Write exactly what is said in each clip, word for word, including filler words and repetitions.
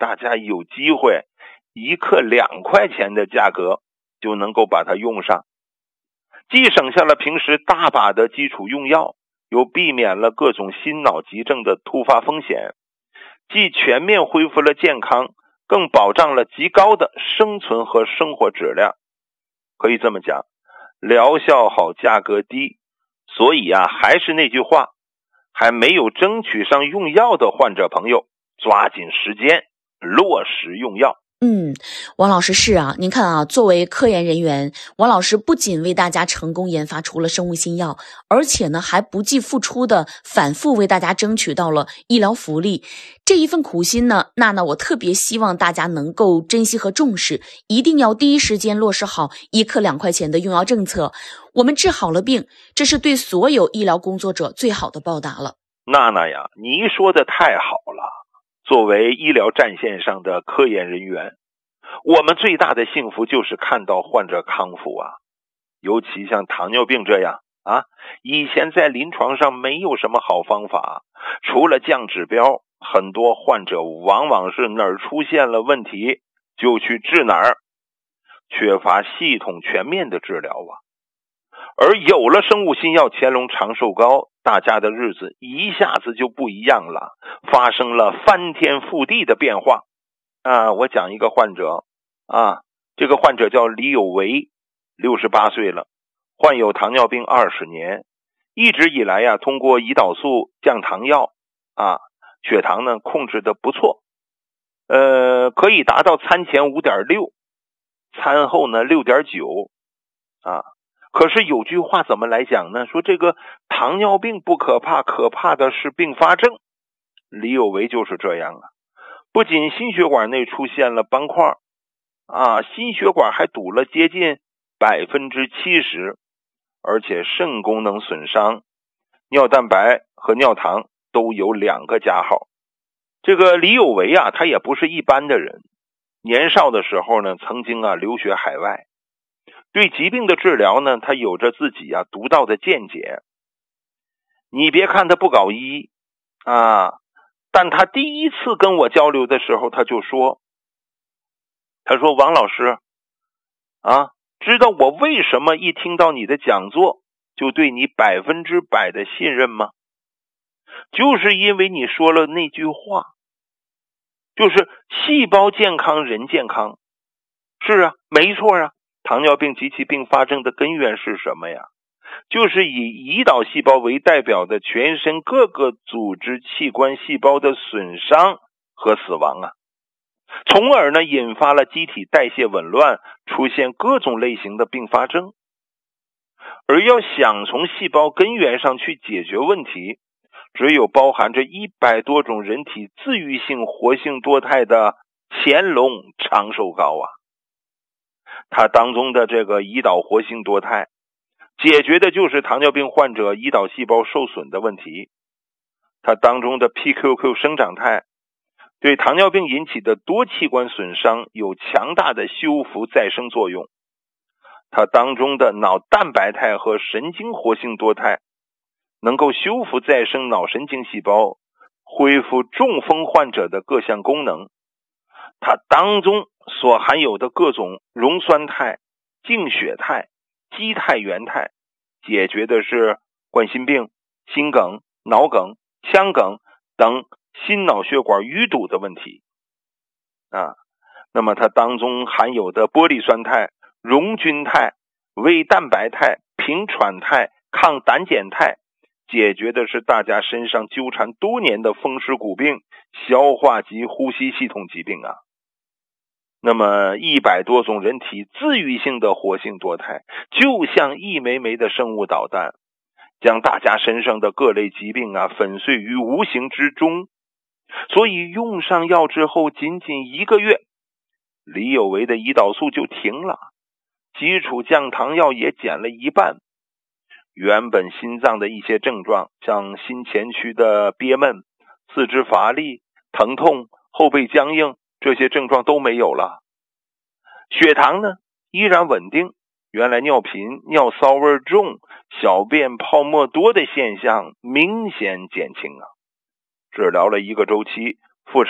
大家有机会一克两块钱的价格就能够把它用上，既省下了平时大把的基础用药，又避免了各种心脑急症的突发风险，既全面恢复了健康，更保障了极高的生存和生活质量。可以这么讲，疗效好，价格低。所以啊，还是那句话，还没有争取上用药的患者朋友，抓紧时间落实用药。 嗯，王老师是啊，您看啊，作为科研人员，王老师不仅为大家成功研发出了生物新药，而且呢还不计付出的反复为大家争取到了医疗福利。这一份苦心呢，娜娜我特别希望大家能够珍惜和重视，一定要第一时间落实好一克两块钱的用药政策。我们治好了病，这是对所有医疗工作者最好的报答了。 娜娜呀，你说的太好了。作为医疗战线上的科研人员，我们最大的幸福就是看到患者康复啊。尤其像糖尿病这样啊，以前在临床上没有什么好方法，除了降指标，很多患者往往是哪儿出现了问题就去治哪儿，缺乏系统全面的治疗啊。而有了生物新药乾隆长寿膏，大家的日子一下子就不一样了，发生了翻天覆地的变化啊！我讲一个患者啊，这个患者叫李有为，六十八岁了，患有糖尿病二十年，一直以来呀、啊，通过胰岛素降糖药啊，血糖呢控制的不错，呃，可以达到餐前 五点六， 餐后呢 六点九 啊。可是有句话怎么来讲呢？说这个糖尿病不可怕，可怕的是并发症。李有为就是这样啊，不仅心血管内出现了斑块啊，心血管还堵了接近百分之七十，而且肾功能损伤，尿蛋白和尿糖都有两个加号。这个李有为啊，他也不是一般的人，年少的时候呢，曾经啊留学海外。对疾病的治疗呢，他有着自己啊独到的见解。你别看他不搞医啊，但他第一次跟我交流的时候，他就说，他说王老师啊，知道我为什么一听到你的讲座就对你百分之百的信任吗？就是因为你说了那句话，就是细胞健康人健康。是啊，没错啊。糖尿病及其并发症的根源是什么呀？就是以胰岛细胞为代表的全身各个组织器官细胞的损伤和死亡啊，从而呢引发了机体代谢紊乱，出现各种类型的并发症。而要想从细胞根源上去解决问题，只有包含着一百多种人体自愈性活性多肽的乾隆长寿膏啊。它当中的这个胰岛活性多肽，解决的就是糖尿病患者胰岛细胞受损的问题。它当中的 P Q Q 生长肽，对糖尿病引起的多器官损伤有强大的修复再生作用。它当中的脑蛋白肽和神经活性多肽，能够修复再生脑神经细胞，恢复中风患者的各项功能。它当中所含有的各种溶酸肽、净血肽、肌肽原肽，解决的是冠心病、心梗、脑梗、腔梗等心脑血管淤堵的问题啊。那么它当中含有的玻璃酸肽、溶菌肽、微蛋白肽、平喘肽、抗胆碱肽，解决的是大家身上纠缠多年的风湿骨病、消化及呼吸系统疾病啊。那么一百多种人体自愈性的活性多肽，就像一枚枚的生物导弹，将大家身上的各类疾病啊粉碎于无形之中。所以用上药之后仅仅一个月，李有为的胰岛素就停了，基础降糖药也减了一半，原本心脏的一些症状，像心前区的憋闷、四肢乏力、疼痛、后背僵硬，这些症状都没有了。血糖呢依然稳定，原来尿频、尿骚味重、小便泡沫多的现象明显减轻啊。治疗了一个周期，复查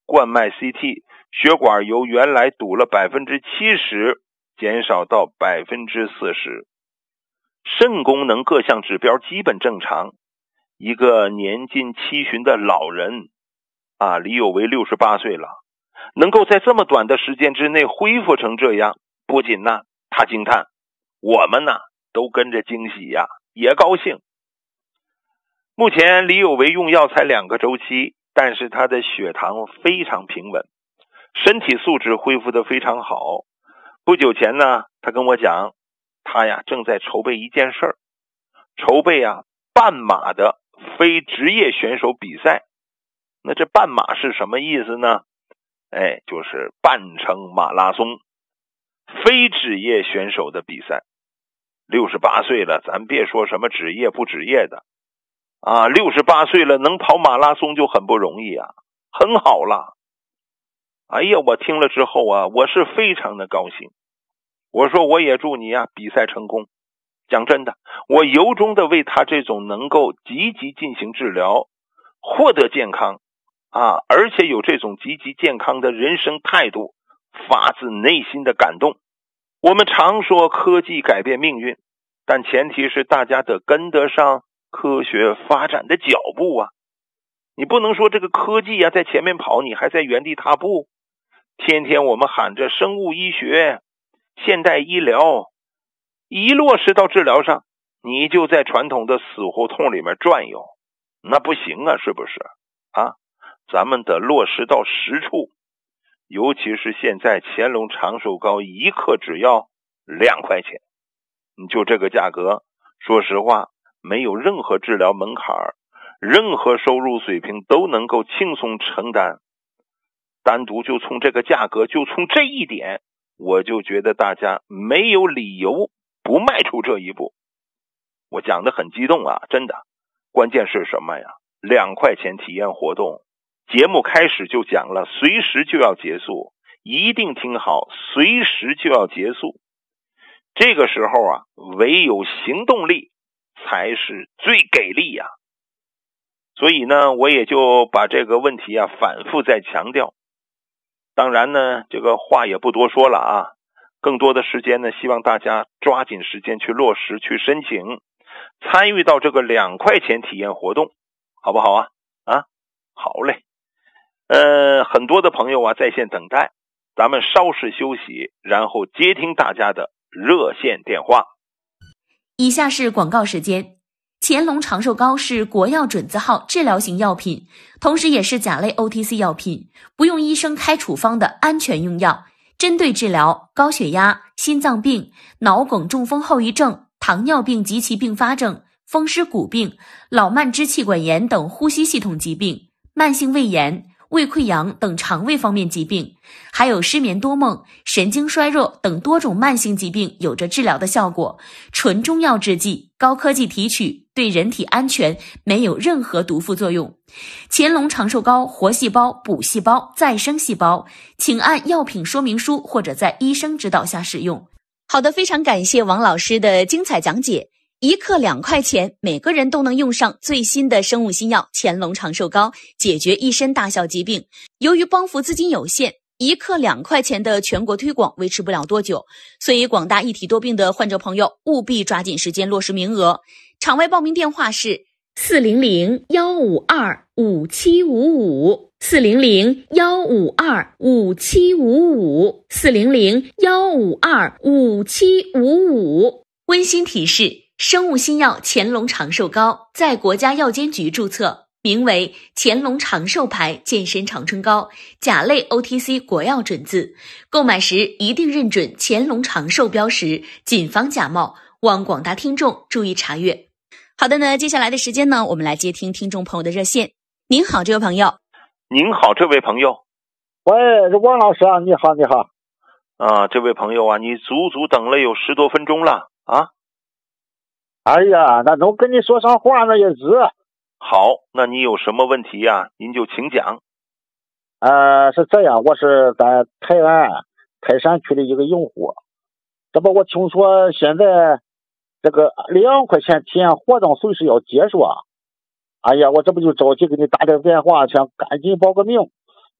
冠脉 C T， 血管由原来堵了 百分之七十 减少到 百分之四十， 肾功能各项指标基本正常。一个年近七旬的老人啊，李有为六十八岁了，能够在这么短的时间之内恢复成这样，不仅呢他惊叹，我们呢都跟着惊喜呀，也高兴。目前李有为用药才两个周期，但是他的血糖非常平稳，身体素质恢复得非常好。不久前呢，他跟我讲，他呀正在筹备一件事儿，筹备啊半马的非职业选手比赛。那这半马是什么意思呢？哎，就是半程马拉松，非职业选手的比赛。六十八岁了，咱别说什么职业不职业的啊，六十八岁了能跑马拉松就很不容易啊，很好了。哎呀，我听了之后啊，我是非常的高兴。我说我也祝你啊比赛成功。讲真的，我由衷的为他这种能够积极进行治疗，获得健康啊，而且有这种积极健康的人生态度，发自内心的感动。我们常说科技改变命运，但前提是大家得跟得上科学发展的脚步啊！你不能说这个科技啊在前面跑，你还在原地踏步。天天我们喊着生物医学、现代医疗，一落实到治疗上，你就在传统的死胡同里面转悠，那不行啊，是不是啊？咱们得落实到实处。尤其是现在乾隆长寿膏一克只要两块钱，你就这个价格，说实话没有任何治疗门槛，任何收入水平都能够轻松承担。单独就从这个价格，就从这一点，我就觉得大家没有理由不迈出这一步。我讲得很激动啊，真的。关键是什么呀？两块钱体验活动，节目开始就讲了，随时就要结束，一定听好，随时就要结束。这个时候啊，唯有行动力才是最给力呀。所以呢，我也就把这个问题啊反复再强调。当然呢，这个话也不多说了啊，更多的时间呢，希望大家抓紧时间去落实，去申请，参与到这个两块钱体验活动，好不好啊？啊，好嘞。呃，很多的朋友啊在线等待，咱们稍事休息，然后接听大家的热线电话。 以下是广告时间。乾隆长寿膏是国药准字号治疗型药品，同时也是甲类 O T C 药品，不用医生开处方的安全用药，针对治疗高血压、心脏病、脑梗中风后遗症、糖尿病及其并发症、风湿骨病、老慢支气管炎等呼吸系统疾病、慢性胃炎、胃溃疡等肠胃方面疾病，还有失眠多梦、神经衰弱等多种慢性疾病有着治疗的效果。纯中药制剂，高科技提取，对人体安全，没有任何毒副作用。乾隆长寿膏活细胞、补细胞、再生细胞，请按药品说明书或者在医生指导下使用。好的，非常感谢王老师的精彩讲解。一克两块钱，每个人都能用上最新的生物新药乾隆长寿膏，解决一身大小疾病。由于帮扶资金有限，一克两块钱的全国推广维持不了多久，所以广大一体多病的患者朋友务必抓紧时间落实名额。场外报名电话是四零零幺五二五七五五，四零零幺五二五七五五，四零零幺五二五七五五。温馨提示：生物新药乾隆长寿膏在国家药监局注册，名为乾隆长寿牌健身长春膏，甲类 O T C 国药准字，购买时一定认准乾隆长寿标识，谨防假冒，望广大听众注意查阅。好的呢，接下来的时间呢，我们来接听听众朋友的热线。您好，这位朋友。 您好，这位朋友。 喂，是王老师啊，你好，你好。 啊，这位朋友啊，你足足等了有十多分钟了啊。 哎呀，那能跟你说上话那也是。 好，那你有什么问题呀、啊？您就请讲。 呃，是这样，我是在泰安泰山区的一个用户，这不我听说现在这个两块钱体验活动随时要结束啊。哎呀，我这不就着急给你打点电话，想赶紧报个名，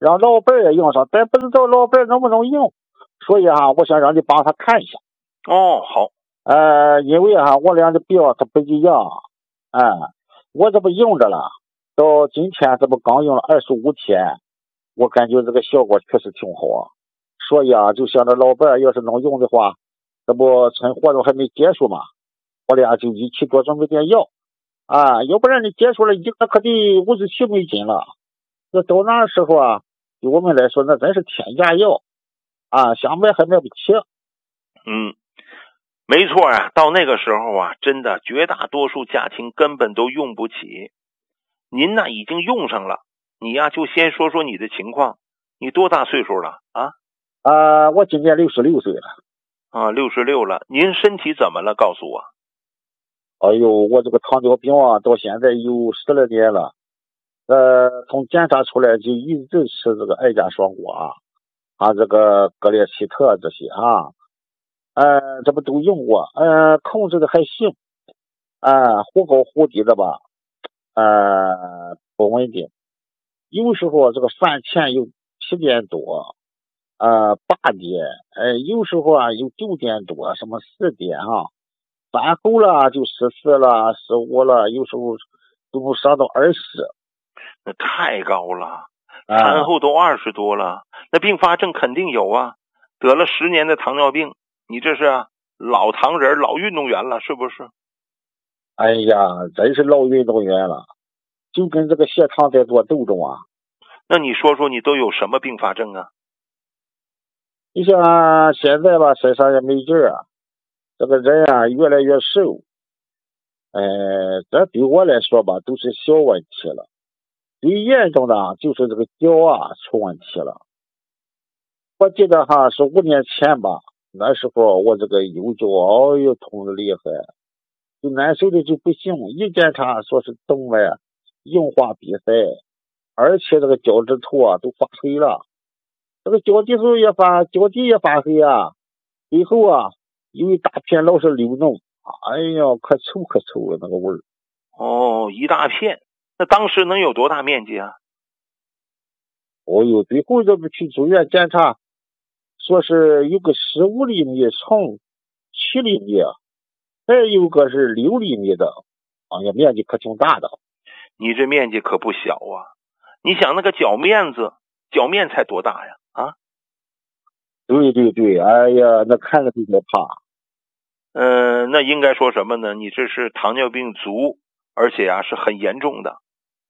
让老伴也用上，但不知道老伴能不能用，所以啊，我想让你帮他看一下。 哦，好。 呃，因为啊，我俩的表它不一样，哎、呃，我这不用着了，到今天这不刚用了二十五天，我感觉这个效果确实挺好，所以啊，就想着老伴要是能用的话，这不趁活动还没结束嘛，我俩就一起多准备点药啊，要不然你结束了一个可得五十七美金了，那到那时候啊，对我们来说那真是天价药啊，想买还买不起。 嗯，没错啊，到那个时候啊，真的绝大多数家庭根本都用不起。您呢已经用上了，你呀就先说说你的情况。你多大岁数了啊？ 啊，我今年六十六岁了。 啊，六十六了。您身体怎么了？告诉我。 哎呦，我这个糖尿病啊，到现在有十来年了。呃，从检查出来就一直吃这个艾加双胍啊，啊，这个格列齐特这些啊，呃，这不都用过，呃，控制的还行，啊，忽高忽低的吧，呃，不稳定，有时候这个饭前有七点多，呃，八点，呃，有时候啊有九点多，什么十点啊，饭后了就十四了，十五了，有时候都上到二十。 那太高了，餐后都二十多了，啊、那并发症肯定有啊。得了十年的糖尿病，你这是老糖人、老运动员了，是不是？ 哎呀，真是老运动员了，就跟这个血糖在做斗争啊。 那你说说你都有什么并发症啊？ 你像现在吧，身上也没劲啊，这个人啊越来越瘦。呃，这对我来说吧，都是小问题了。最严重的就是这个脚啊出问题了。我记得哈是五年前吧，那时候我这个右脚哦哟痛得厉害，就难受的就不行。一检查说是动脉硬化闭塞，而且这个脚趾头啊都发黑了，这个脚底头也发，脚底也发黑啊。最后啊有一大片老是流脓，哎呀，可臭可臭了那个味儿。 哦，一大片。那当时能有多大面积啊？ 哦哟，最后这不去住院检查，说是有个十五厘米乘七厘米，还有个是六厘米的，哎呀，面积可挺大的。 你这面积可不小啊！你想那个脚面子，脚面才多大呀？啊？ 对对对，哎呀，那看着就害怕。 嗯、呃，那应该说什么呢？你这是糖尿病足，而且啊是很严重的。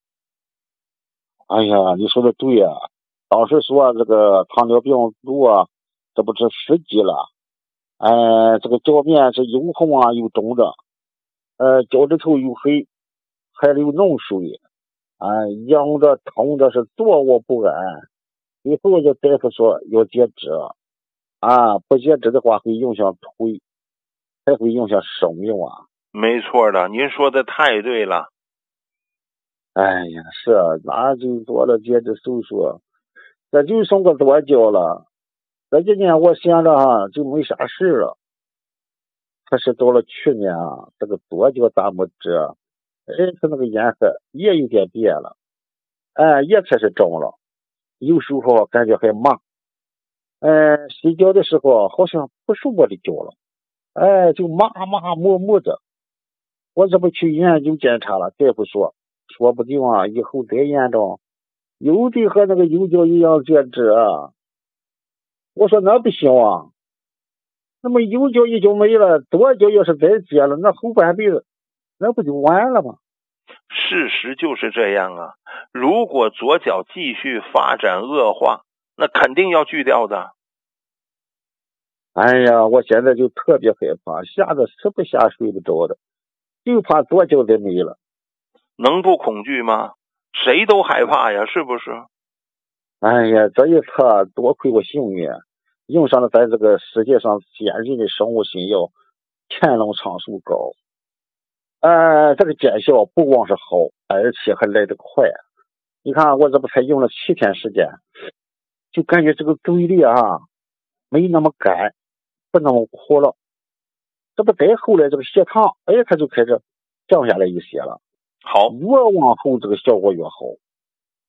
哎呀，你说的对呀、啊，当时说这个糖尿病足啊，这不是十级了，呃，这个脚面是又红啊又肿着，呃，脚趾头又黑，还流脓水，啊、呃，痒着疼着是坐卧不安。最后就大夫说要截肢，啊，不截肢的话会影响腿，还会影响生命啊。 没错的，您说的太对了。 哎呀，是啊，那就做了截肢手术，这就剩个左脚了。这几年我想着哈就没啥事了，可是到了去年啊，这个左脚大拇指，哎，它那个颜色也有点变了，哎，也开始肿了，有时候感觉还麻，哎，洗脚的时候好像不是我的脚了，哎，就麻麻木木的。我这不去医院就检查了，大夫说说不定啊，以后再严重，又得和那个右脚一样截肢啊。我说那不行啊，那么右脚一脚没了，左脚要是再截了，那后半辈子那不就完了吗？ 事实就是这样啊，如果左脚继续发展恶化，那肯定要锯掉的。 哎呀，我现在就特别害怕，吓得吃不下睡不着的，就怕左脚再没了。 能不恐惧吗？谁都害怕呀，是不是？ 哎呀，这一次多亏我幸运，用上了咱这个世界上先进的生物新药乾隆长寿膏。呃，这个见效不光是好，而且还来得快。你看我这不才用了七天时间，就感觉这个嘴里啊没那么干，不那么苦了。这不再后来这个血糖，哎，它就开始降下来一些了。 好， 越往后这个效果越好。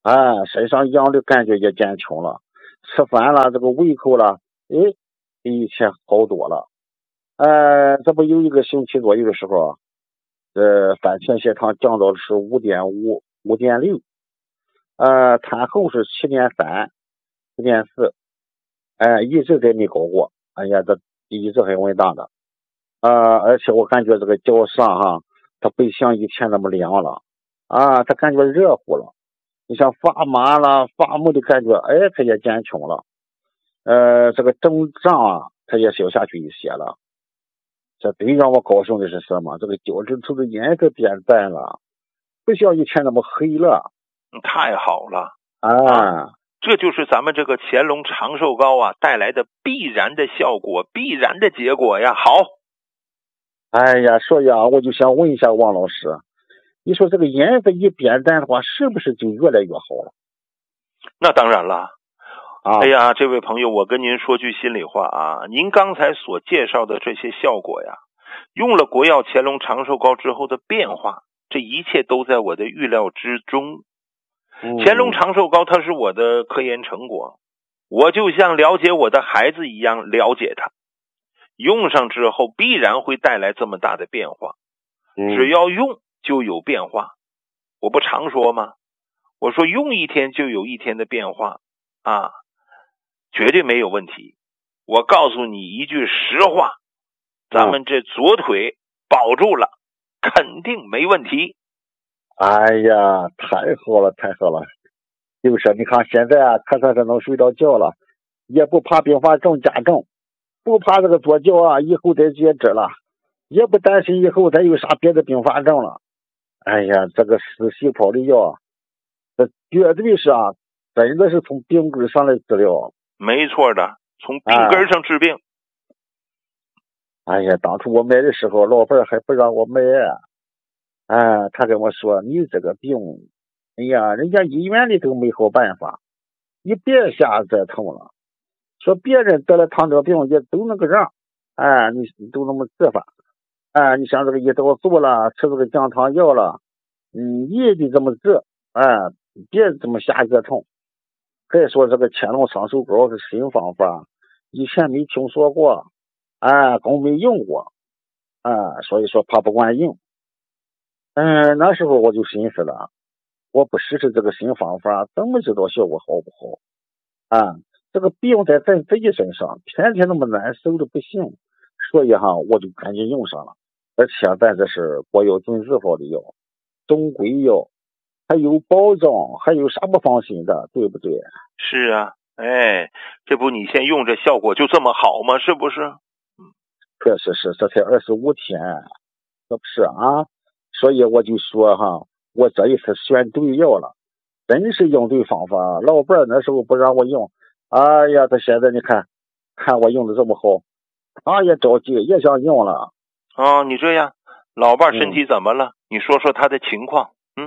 哎，身上痒的感觉也减轻了，吃饭了这个胃口了，哎，比以前好多了。呃，这不有一个星期左右的时候，呃，饭前血糖降到的是五点五、五点六，呃，餐后是七点三、七点四，哎，一直都没高过。哎呀，这一直很稳当的。呃，而且我感觉这个脚上哈，它不像以前那么凉了，啊，它感觉热乎了。你像发麻了、发木的感觉，哎，它也减轻了。呃，这个肿胀啊，它也消下去一些了。这最让我高兴的是什么？这个脚趾头的颜色变淡了，不像以前那么黑了。 太好了啊！ 啊这就是咱们这个乾隆长寿膏啊带来的必然的效果，必然的结果呀。好， 哎呀，所以啊，我就想问一下王老师，你说这个颜色一变淡的话，是不是就越来越好了？ 那当然了。 啊， 哎呀，这位朋友，我跟您说句心里话啊，您刚才所介绍的这些效果呀，用了国药乾隆长寿膏之后的变化，这一切都在我的预料之中。 嗯、 乾隆长寿膏它是我的科研成果，我就像了解我的孩子一样了解它，用上之后必然会带来这么大的变化， 嗯、 只要用就有变化。我不常说吗？我说用一天就有一天的变化啊，绝对没有问题。我告诉你一句实话，咱们这左腿保住了，肯定没问题。 哎呀，太好了，太好了！就是你看现在啊，可算是能睡着觉了，也不怕并发症加重，不怕这个左脚啊以后再截肢了，也不担心以后再有啥别的并发症了。哎呀，这个死细胞的药，这绝对是啊，真的是从病根上来治疗。 没错的，从病根上治病。 哎呀，当初我买的时候，老伴还不让我买。哎，他跟我说：“你这个病，哎呀，人家医院里都没好办法，你别瞎折腾了。说别人得了糖尿病也都那个样，哎，你你都那么治法，哎，你像这个胰岛素了，吃这个降糖药了，嗯，你也得这么治，哎，别这么瞎折腾。再说这个乾隆长寿膏是新方法，以前没听说过，哎，更没用过，哎，所以说怕不管用。”嗯，那时候我就寻思了，我不试试这个新方法，怎么知道效果好不好？啊，这个病在咱自己身上，天天那么难受的不行，所以哈，我就赶紧用上了。而且咱这是国药准字号的药，中规药，还有保障，还有啥不放心的，对不对？ 是啊，哎，这不你先用着，效果就这么好吗？是不是？ 确实是，这才二十五天，这不是啊？所以我就说哈，我这一次选对药了，真是用对方法。老伴那时候不让我用，哎呀，他现在你看，看我用的这么好，他也着急，也想用了。 啊，你这样，老伴身体怎么了？嗯、你说说他的情况。嗯，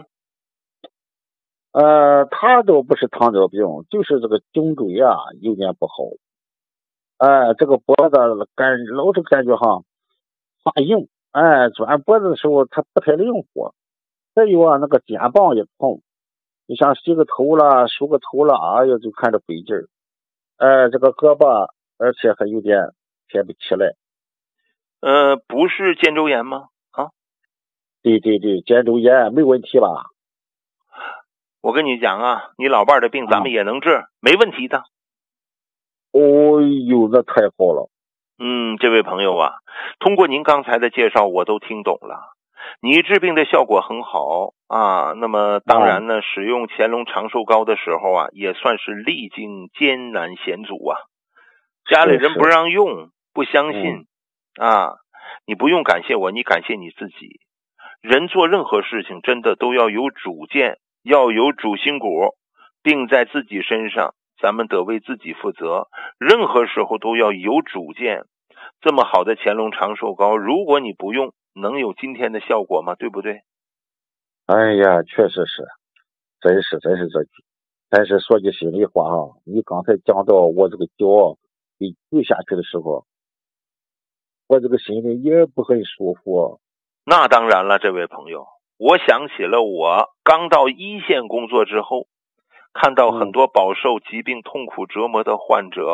呃，他都不是糖尿病，就是这个颈椎啊有点不好，哎、呃，这个脖子感老是感觉哈发硬。哎，转脖子的时候它不太灵活，再有啊那个肩膀也痛，你想洗个头啦、梳个头啦，哎呀就看着费劲儿。哎，这个胳膊而且还有点抬不起来。 呃，不是肩周炎吗？啊， 对对对，肩周炎没问题吧？ 我跟你讲啊，你老伴的病咱们也能治，啊、没问题的。 哦呦，那太好了。 嗯，这位朋友啊，通过您刚才的介绍，我都听懂了。你治病的效果很好啊，那么当然呢，啊、使用乾隆长寿膏的时候啊，也算是历经艰难险阻啊。家里人不让用，不相信、嗯、啊，你不用感谢我，你感谢你自己。人做任何事情真的都要有主见，要有主心骨，病在自己身上。咱们得为自己负责，任何时候都要有主见。这么好的乾隆长寿膏，如果你不用，能有今天的效果吗？对不对？ 哎呀，确实是，真是真是这句。但是说句心里话哈，你刚才讲到我这个脚被锯下去的时候，我这个心里也不很舒服。 那当然了，这位朋友，我想起了我刚到一线工作之后， 看到很多饱受疾病痛苦折磨的患者